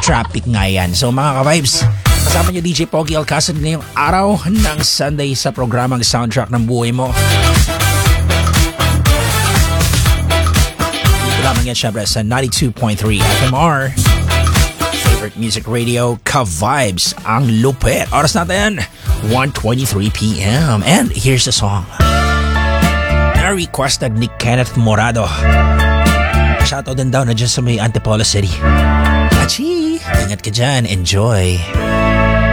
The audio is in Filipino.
traffic nga yan. So mga ka-vibes, kasama niyo DJ Pogi Alcacid ngayong araw ng Sunday sa programang Soundtrack ng Buhay Mo. Dito lamang yan syempre sa 92.3 FMR. Favorite Music Radio, Ka-Vibes, ang lupit. Oras natin, 1:23 p.m. And here's the song. Na-requested ni Kenneth Morado. Shoutout din daw na dyan sa may Antipolo City. Achi! Ingat ka dyan. Enjoy!